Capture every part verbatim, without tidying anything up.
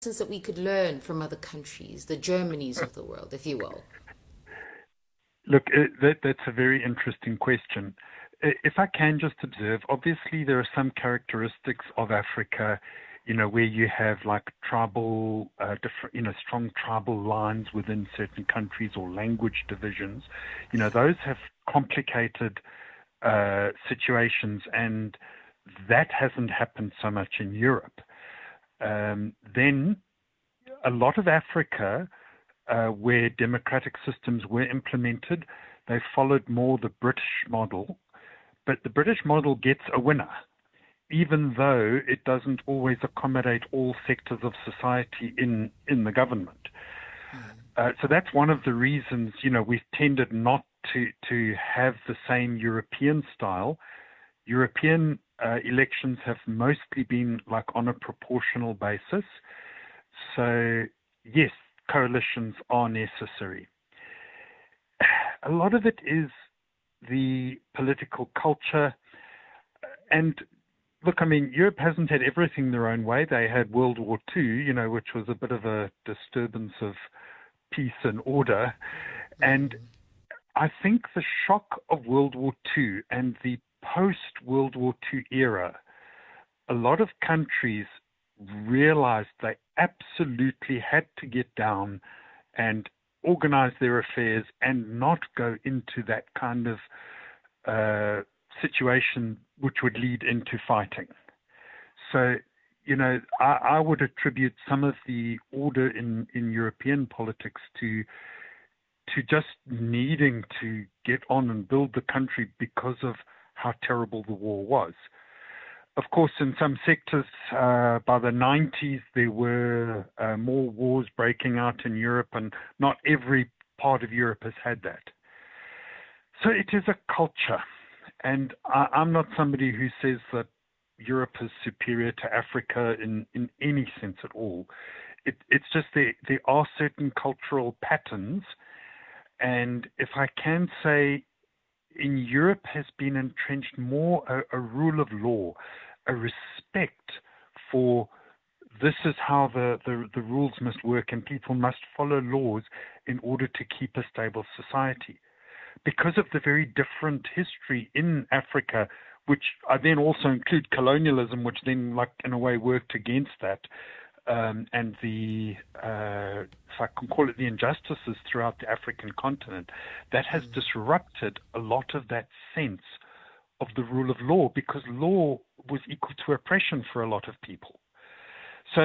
lessons that we could learn from other countries, the Germanys of the world, if you will? Look, uh, that, that's a very interesting question. I- If I can just observe, obviously there are some characteristics of Africa, you know, where you have like tribal, uh, different, you know, strong tribal lines within certain countries or language divisions. You know, those have complicated uh, situations, and that hasn't happened so much in Europe. Um, then a lot of Africa, uh, where democratic systems were implemented, they followed more the British model, but the British model gets a winner, even though it doesn't always accommodate all sectors of society in, in the government. Uh, so that's one of the reasons, you know, we've tended not to, to have the same European style. European uh, elections have mostly been like on a proportional basis. So, yes, coalitions are necessary. A lot of it is the political culture. And look, I mean, Europe hasn't had everything their own way. They had World War Two, you know, which was a bit of a disturbance of peace and order. And I think the shock of World War Two and the post-World War Two era, a lot of countries realized they absolutely had to get down and organize their affairs and not go into that kind of uh, situation which would lead into fighting. So, you know, I, I would attribute some of the order in, in European politics to to just needing to get on and build the country because of how terrible the war was. Of course, in some sectors, uh, by the nineties, there were uh, more wars breaking out in Europe, and not every part of Europe has had that. So it is a culture, and I, I'm not somebody who says that Europe is superior to Africa in, in any sense at all. It, it's just there, there are certain cultural patterns, and if I can say, in Europe has been entrenched more a, a rule of law, a respect for this is how the, the, the rules must work, and people must follow laws in order to keep a stable society. Because of the very different history in Africa, which I then also include colonialism, which then, like in a way, worked against that, um, and the, uh, if I can call it, the injustices throughout the African continent, that has mm. disrupted a lot of that sense of the rule of law, because law was equal to oppression for a lot of people. So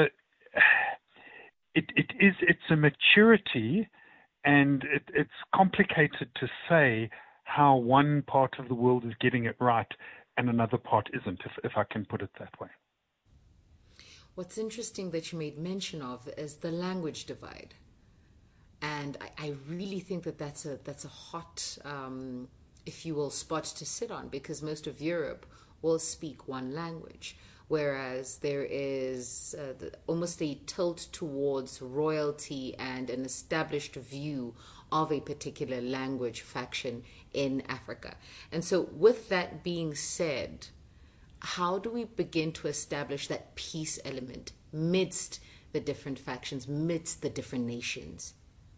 it, it is, it's a maturity, and it, it's complicated to say how one part of the world is getting it right and another part isn't, if, if I can put it that way. What's interesting that you made mention of is the language divide. And I, I really think that that's a, that's a hot, um, if you will, spot to sit on, because most of Europe will speak one language, whereas there is uh, the, almost a tilt towards royalty and an established view of a particular language faction in Africa. And so with that being said, how do we begin to establish that peace element midst the different factions, midst the different nations?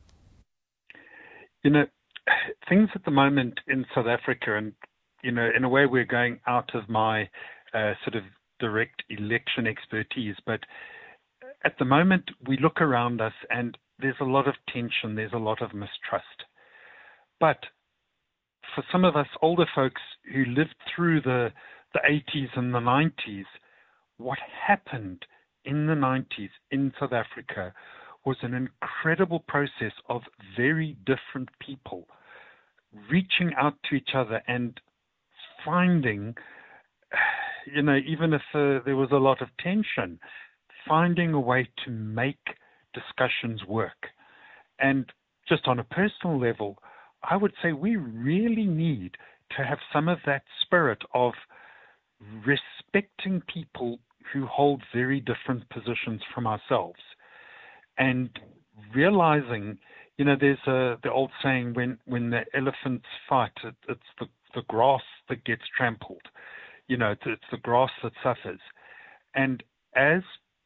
You know, things at the moment in South Africa, and, you know, in a way we're going out of my uh, sort of direct election expertise, but at the moment we look around us and there's a lot of tension, there's a lot of mistrust. But for some of us older folks who lived through the, the eighties and the nineties, what happened in the nineties in South Africa was an incredible process of very different people reaching out to each other and finding, you know, even if uh, there was a lot of tension, finding a way to make discussions work. And just on a personal level, I would say we really need to have some of that spirit of respecting people who hold very different positions from ourselves, and realizing, you know, there's a, the old saying, when, when the elephants fight, it, it's the, the grass that gets trampled. You know, it's, it's the grass that suffers. And as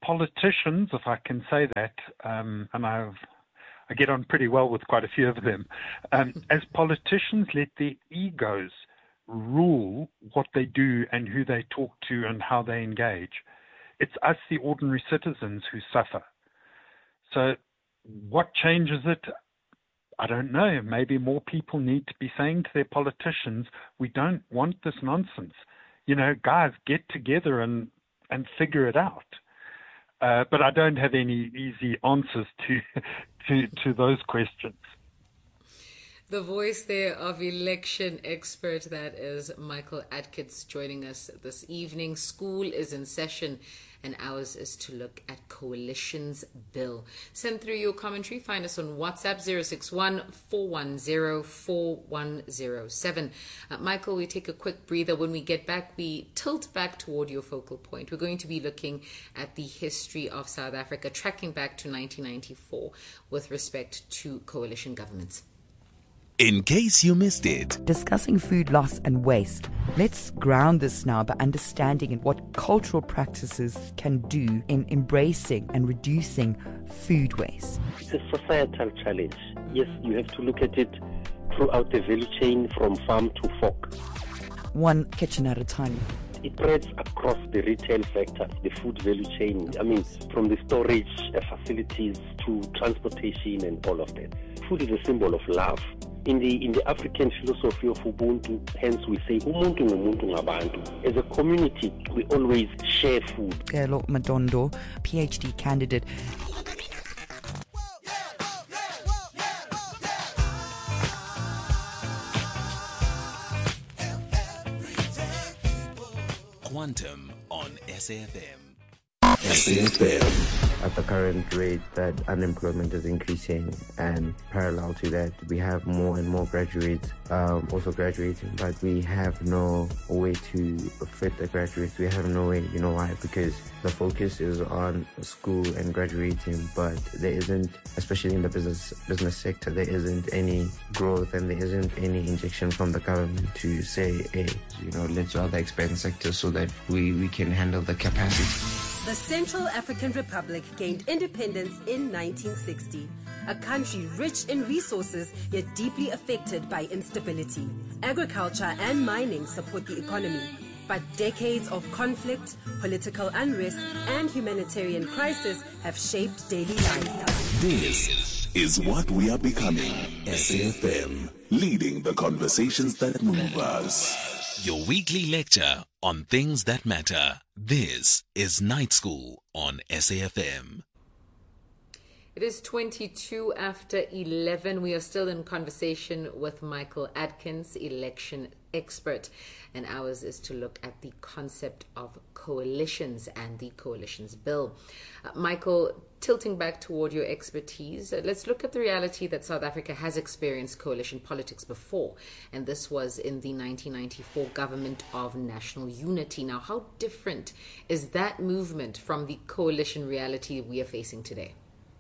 politicians, if I can say that, um, and I've, I get on pretty well with quite a few of them, um, as politicians let their egos rule what they do and who they talk to and how they engage, it's us, the ordinary citizens, who suffer. So what changes it? I don't know. Maybe more people need to be saying to their politicians, we don't want this nonsense. You know, guys, get together and, and figure it out. Uh, but I don't have any easy answers to, to, to those questions. The voice there of election expert, that is Michael Adkins, joining us this evening. School is in session, and ours is to look at Coalition's bill. Send through your commentary. Find us on WhatsApp, zero six one, four one zero, four one zero seven. Uh, Michael, we take a quick breather. When we get back, we tilt back toward your focal point. We're going to be looking at the history of South Africa, tracking back to nineteen ninety-four with respect to coalition governments. In case you missed it. Discussing food loss and waste. Let's ground this now by understanding what cultural practices can do in embracing and reducing food waste. It's a societal challenge. Yes, you have to look at it throughout the value chain from farm to fork. One kitchen at a time. It spreads across the retail sector, the food value chain. I mean, from the storage facilities to transportation and all of that. Food is a symbol of love. In the in the African philosophy of Ubuntu, hence we say Umuntu ngumuntu ngabantu. As a community, we always share food. Kelo Madondo, PhD candidate. Quantum on S A F M. S A F M. At the current rate that unemployment is increasing, and parallel to that, we have more and more graduates um, also graduating, but we have no way to fit the graduates. We have no way, you know why? Because the focus is on school and graduating, but there isn't, especially in the business business sector, there isn't any growth and there isn't any injection from the government to say, hey, you know, let's rather expand sectors so that we, we can handle the capacity. The Central African Republic gained independence in nineteen sixty, a country rich in resources yet deeply affected by instability. Agriculture and mining support the economy, but decades of conflict, political unrest, and humanitarian crisis have shaped daily life. This is what we are becoming. S A F M, leading the conversations that move us. Your weekly lecture on things that matter. This is Night School on S A F M. It is twenty-two after eleven. We are still in conversation with Michael Adkins, election expert, and ours is to look at the concept of coalitions and the coalitions bill. Uh, Michael, tilting back toward your expertise, uh, let's look at the reality that South Africa has experienced coalition politics before, and this was in the nineteen ninety-four Government of National Unity. Now, how different is that movement from the coalition reality we are facing today?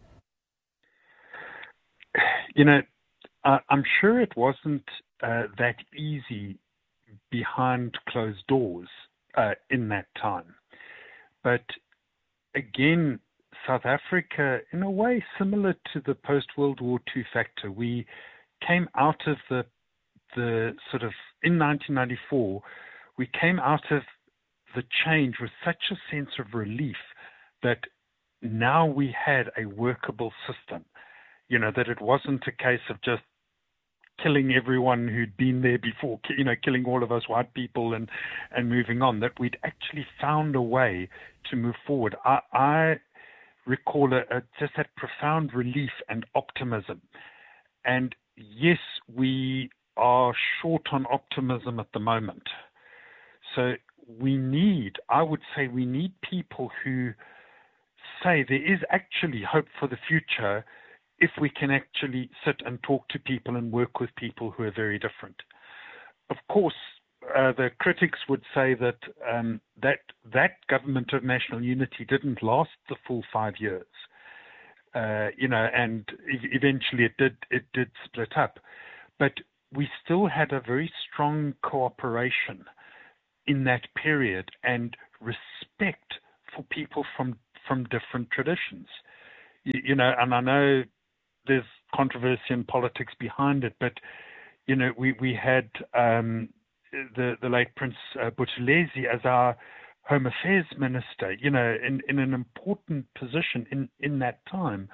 You know, uh, I'm sure it wasn't uh, that easy behind closed doors uh, in that time. But again, South Africa, in a way similar to the post-World War Two factor, we came out of the, the sort of, in nineteen ninety-four, we came out of the change with such a sense of relief that now we had a workable system. You know, that it wasn't a case of just killing everyone who'd been there before, you know, killing all of us white people and, and moving on, that we'd actually found a way to move forward. I, I recall a, a, just that profound relief and optimism. And yes, we are short on optimism at the moment. So we need, I would say we need people who say there is actually hope for the future if we can actually sit and talk to people and work with people who are very different. Of course, uh, the critics would say that um, that that Government of National Unity didn't last the full five years, uh, you know, and e- eventually it did it did split up, but we still had a very strong cooperation in that period and respect for people from from different traditions. You, you know, and I know there's controversy in politics behind it, but, you know, we, we had um, the, the late Prince uh, Buthelezi as our Home Affairs Minister, you know, in, in an important position in, in that time.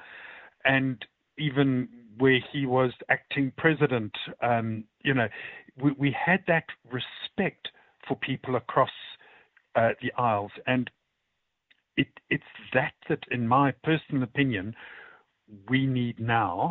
And even where he was acting president, um, you know, we, we had that respect for people across uh, the aisles. And it, it's that that, in my personal opinion, we need now.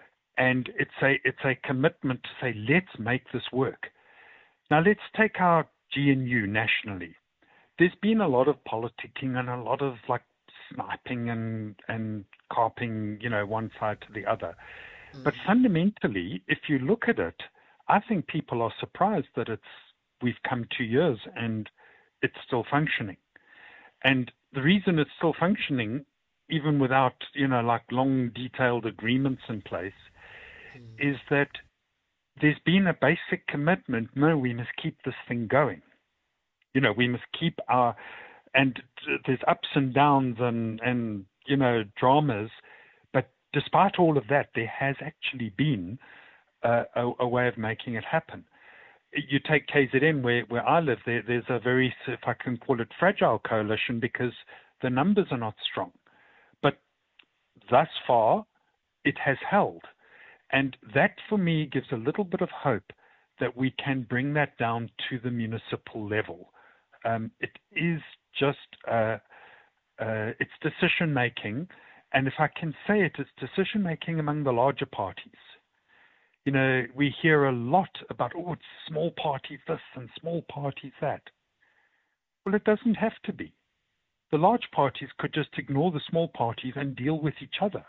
And it's a, it's a commitment to say, let's make this work. Now, let's take our G N U nationally. There's been a lot of politicking and a lot of like sniping and, and carping, you know, one side to the other. Mm-hmm. But fundamentally, if you look at it, I think people are surprised that it's we've come two years and it's still functioning. And the reason it's still functioning, even without, you know, like long detailed agreements in place, mm-hmm. is that there's been a basic commitment. No, we must keep this thing going. You know, we must keep our, and there's ups and downs and, and, you know, dramas. But despite all of that, there has actually been uh, a, a way of making it happen. You take K Z N, where, where I live, there, there's a very, if I can call it, fragile coalition because the numbers are not strong. But thus far, it has held. And that, for me, gives a little bit of hope that we can bring that down to the municipal level. Um, it is just, uh, uh, it's decision-making, and if I can say it, it's decision-making among the larger parties. You know, we hear a lot about, oh, it's small parties this and small parties that. Well, it doesn't have to be. The large parties could just ignore the small parties and deal with each other.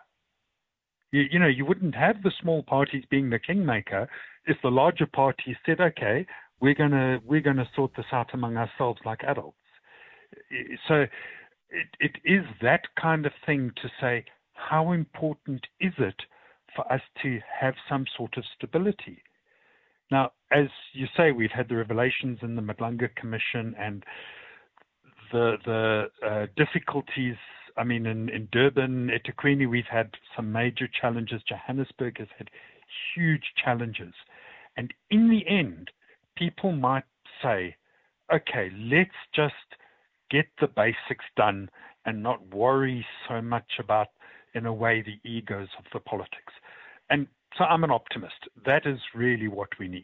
You, you know, you wouldn't have the small parties being the kingmaker if the larger parties said, okay, we're gonna we're gonna sort this out among ourselves like adults. So it, it is that kind of thing to say, how important is it for us to have some sort of stability? Now, as you say, we've had the revelations in the Madlanga Commission and the the uh, difficulties. I mean, in, in Durban, eThekwini, we've had some major challenges. Johannesburg has had huge challenges. And in the end, people might say, okay, let's just get the basics done and not worry so much about, in a way, the egos of the politics. And so I'm an optimist. That is really what we need.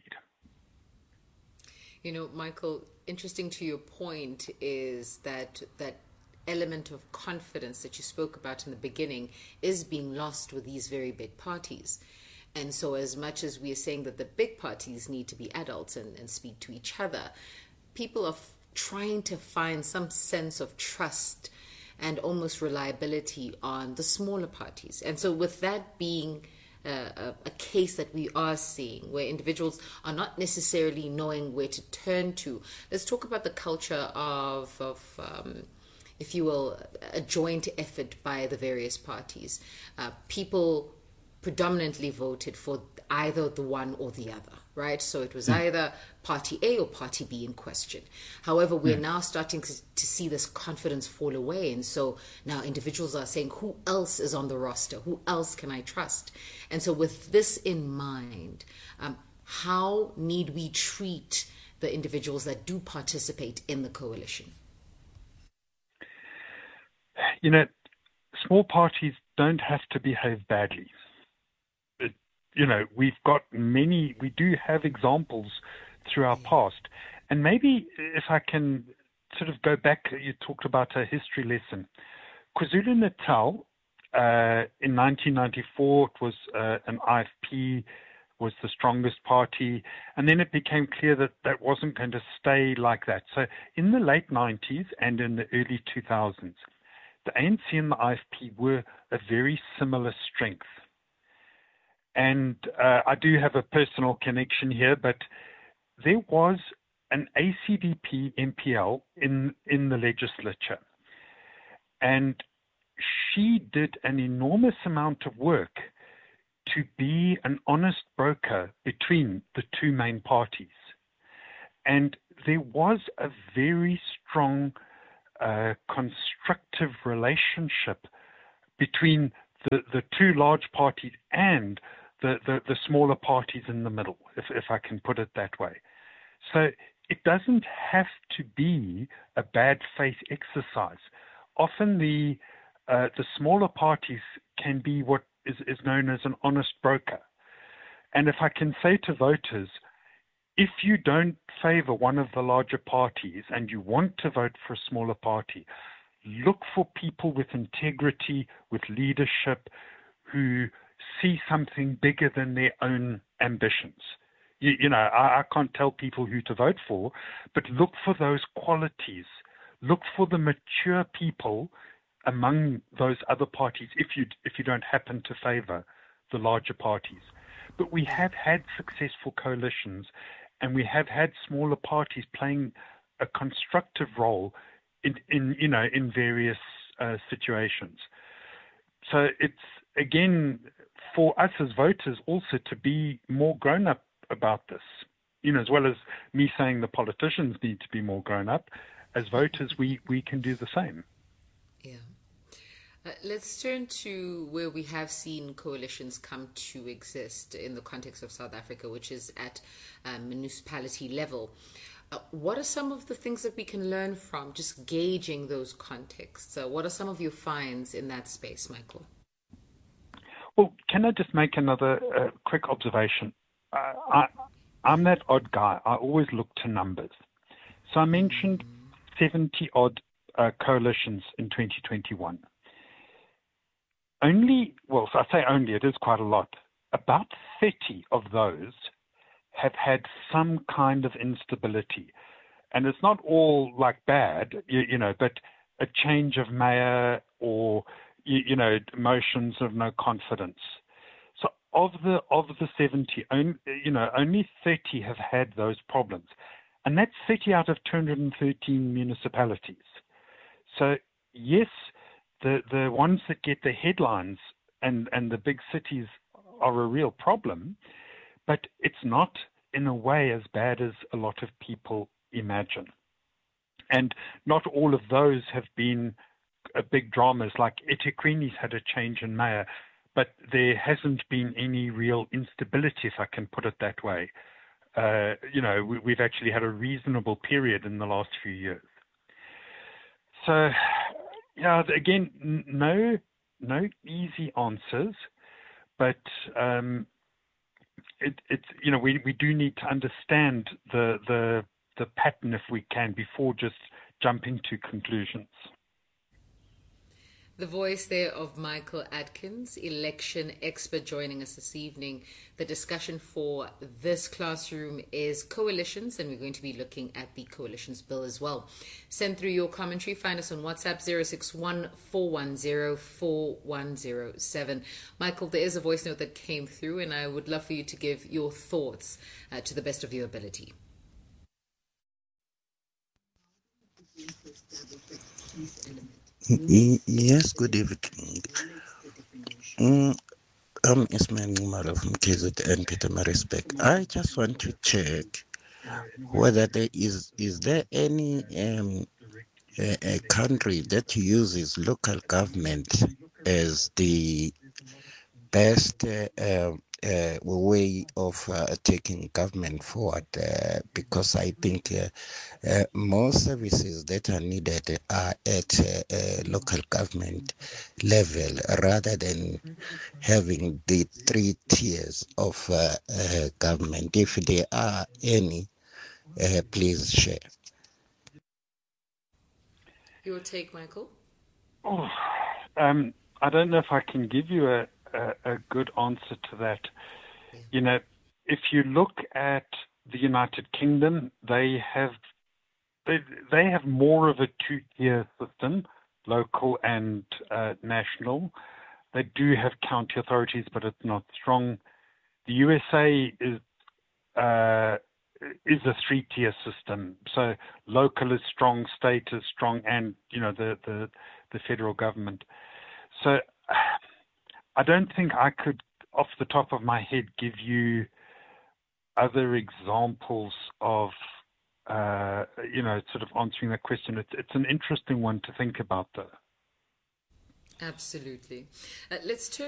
You know, Michael, interesting to your point is that that element of confidence that you spoke about in the beginning is being lost with these very big parties. And so as much as we are saying that the big parties need to be adults and, and speak to each other, people are f- trying to find some sense of trust and almost reliability on the smaller parties. And so with that being uh, a, a case that we are seeing where individuals are not necessarily knowing where to turn to, let's talk about the culture of, of um, if you will, a joint effort by the various parties. Uh, people predominantly voted for either the one or the other, right? So it was mm. either party A or party B in question. However, we're mm. now starting to, to see this confidence fall away. And so now individuals are saying, who else is on the roster? Who else can I trust? And so with this in mind, um, how need we treat the individuals that do participate in the coalition? You know, small parties don't have to behave badly. It, you know, we've got many, we do have examples through our past. And maybe if I can sort of go back, you talked about a history lesson. KwaZulu-Natal, uh, in nineteen ninety-four, it was uh, an I F P, was the strongest party. And then it became clear that that wasn't going to stay like that. So in the late nineties and in the early two thousands, the A N C and the I F P were a very similar strength. And uh, I do have a personal connection here, but there was an A C D P M P L in, in the legislature. And she did an enormous amount of work to be an honest broker between the two main parties. And there was a very strong uh, constructive relationship between the, the two large parties and the, the, the smaller parties in the middle, if, if I can put it that way. So it doesn't have to be a bad faith exercise. Often the uh, the smaller parties can be what is, is known as an honest broker. And if I can say to voters, if you don't favor one of the larger parties and you want to vote for a smaller party, look for people with integrity, with leadership, who see something bigger than their own ambitions. You, you know, I, I can't tell people who to vote for, but look for those qualities. Look for the mature people among those other parties if you if you don't happen to favor the larger parties. But we have had successful coalitions, and we have had smaller parties playing a constructive role in, in you know, in various uh, situations. So it's, again, for us as voters also to be more grown up about this, you know, as well as me saying the politicians need to be more grown up. As voters, we, we can do the same. Yeah. Uh, let's turn to where we have seen coalitions come to exist in the context of South Africa, which is at um, municipality level. Uh, what are some of the things that we can learn from just gauging those contexts? Uh, what are some of your finds in that space, Michael? Well, can I just make another uh, quick observation? Uh, I, I'm that odd guy. I always look to numbers. So I mentioned seventy-odd uh, coalitions in twenty twenty-one. Only, well, I say only, it is quite a lot. About thirty of those have had some kind of instability. And it's not all like bad, you, you know, but a change of mayor or, you, you know, motions of no confidence. So of the of the seventy, only, you know, only thirty have had those problems. And that's thirty out of two hundred thirteen municipalities. So yes, the, the ones that get the headlines and, and the big cities are a real problem, but it's not in a way as bad as a lot of people imagine. And not all of those have been uh, big dramas, like eThekwini's had a change in mayor, but there hasn't been any real instability, if I can put it that way. Uh, you know, we, we've actually had a reasonable period in the last few years. So, yeah, again, n- no, no easy answers, but um, it, it's you know we, we do need to understand the the the pattern if we can before just jumping to conclusions. The voice there of Michael Adkins, election expert, joining us this evening. The discussion for this classroom is coalitions, and we're going to be looking at the coalitions bill as well. Send through your commentary. Find us on WhatsApp zero six one, four one zero, four one zero seven. Michael, there is a voice note that came through, and I would love for you to give your thoughts uh, to the best of your ability. Yes, good evening. Mm, I'm Ismail Ngumalo from K Z N Pietermaritzburg. I just want to check whether there is is there any um, a, a country that uses local government as the best uh, uh, uh, way of uh, taking government forward, uh, because I think uh, uh, most services that are needed are at uh, uh, local government level rather than having the three tiers of uh, uh, government. If there are any, uh, please share. Your take, Michael? Oh, um, I don't know if I can give you a A, a good answer to that. Yeah. You know, if you look at the United Kingdom, they have they, they have more of a two-tier system, local and uh, national. They do have county authorities, but it's not strong. The U S A is uh, is a three-tier system. So local is strong, state is strong, and you know the the, the federal government. So I don't think I could, off the top of my head, give you other examples of uh, you know, sort of answering that question. It's, it's an interesting one to think about, though. Absolutely. Uh, let's turn